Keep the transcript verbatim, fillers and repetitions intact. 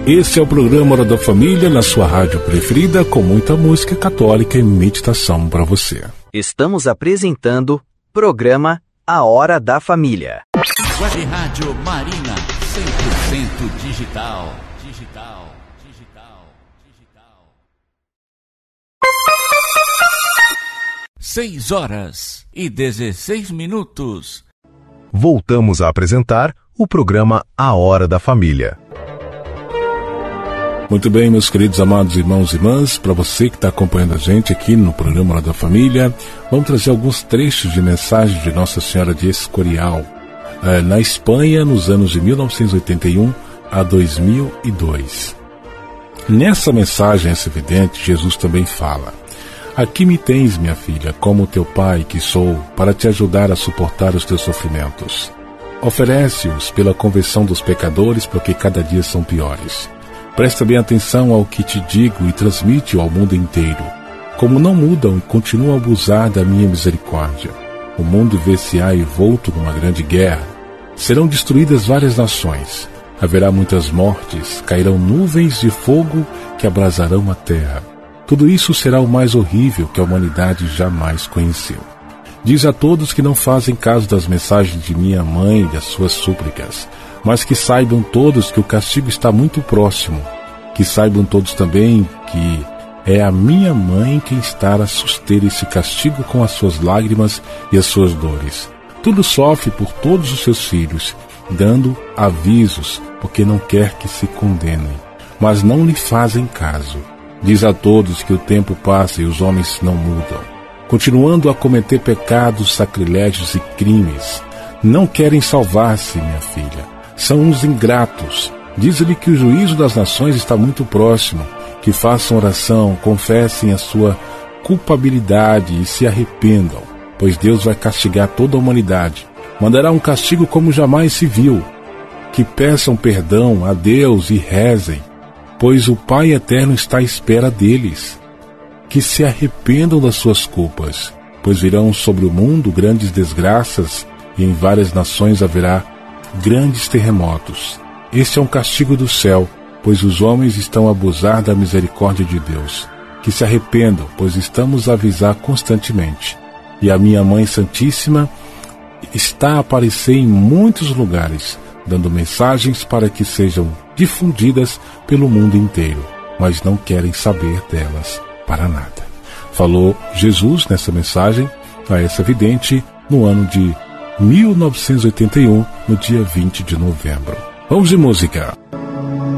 Esse é o programa Hora da Família, na sua rádio preferida, com muita música católica e meditação para você. Estamos apresentando programa A Hora da Família. Web Rádio Marina, cem por cento digital. Digital, digital, digital. Seis horas e dezesseis minutos. Voltamos a apresentar o programa A Hora da Família. Muito bem, meus queridos amados irmãos e irmãs, para você que está acompanhando a gente aqui no programa Hora da Família, vamos trazer alguns trechos de mensagem de Nossa Senhora de Escorial, na Espanha, nos anos de mil novecentos e oitenta e um a dois mil e dois. Nessa mensagem, essa evidente, Jesus também fala: aqui me tens, minha filha, como teu pai que sou, para te ajudar a suportar os teus sofrimentos. Oferece-os pela conversão dos pecadores, porque cada dia são piores. Presta bem atenção ao que te digo e transmite-o ao mundo inteiro. Como não mudam e continuam a abusar da minha misericórdia, o mundo ver-se-á envolto numa grande guerra. Serão destruídas várias nações. Haverá muitas mortes, cairão nuvens de fogo que abrasarão a terra. Tudo isso será o mais horrível que a humanidade jamais conheceu. Diz a todos que não fazem caso das mensagens de minha mãe e das suas súplicas, mas que saibam todos que o castigo está muito próximo, que saibam todos também que é a minha mãe quem está a suster esse castigo com as suas lágrimas e as suas dores. Tudo sofre por todos os seus filhos, dando avisos, porque não quer que se condenem, mas não lhe fazem caso. Diz a todos que o tempo passa e os homens não mudam, continuando a cometer pecados, sacrilégios e crimes. Não querem salvar-se, minha filha. São uns ingratos. Diz-lhe que o juízo das nações está muito próximo, que façam oração, confessem a sua culpabilidade e se arrependam, pois Deus vai castigar toda a humanidade. Mandará um castigo como jamais se viu. Que peçam perdão a Deus e rezem, pois o Pai Eterno está à espera deles. Que se arrependam das suas culpas, pois virão sobre o mundo grandes desgraças e em várias nações haverá grandes terremotos. Este é um castigo do céu, pois os homens estão a abusar da misericórdia de Deus. Que se arrependam, pois estamos a avisar constantemente. E a minha Mãe Santíssima está a aparecer em muitos lugares, dando mensagens para que sejam difundidas pelo mundo inteiro, mas não querem saber delas para nada. Falou Jesus nessa mensagem a essa vidente no ano de mil novecentos e oitenta e um, no dia vinte de novembro. Vamos de música.